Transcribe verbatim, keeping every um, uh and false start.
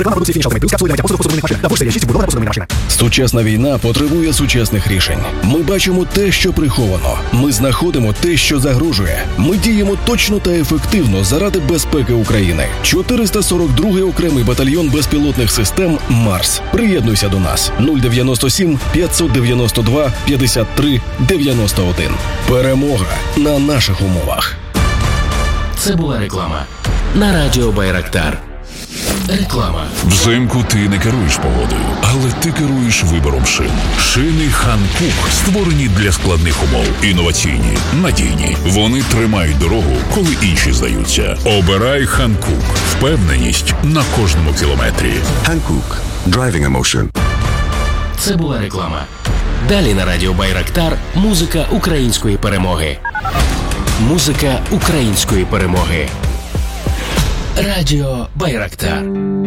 Реклама продукції «Фініш Алтимейт Плюс», капсули для миття посуду, посудомийних машинах та бурштин для чисті вбудована посудомийна машина. Сучасна війна потребує сучасних рішень. Ми бачимо те, що приховано. Ми знаходимо те, що загрожує. Ми діємо точно та ефективно заради безпеки України. чотириста сорок другий окремий батальйон безпілотних систем «Марс». Приєднуйся до нас. нуль дев'яносто сім п'ятсот дев'яносто два п'ятдесят три дев'яносто один. Перемога на наших умовах. Це була реклама на радіо Байрактар. Реклама. Взимку ти не керуєш погодою, але ти керуєш вибором шин. Шини Hankook створені для складних умов. Інноваційні, надійні. Вони тримають дорогу, коли інші здаються. Обирай Hankook. Впевненість на кожному кілометрі. Hankook. Driving emotion. Це була реклама. Далі на радіо Байрактар музика української перемоги. Музика української перемоги. Радіо Байрактар.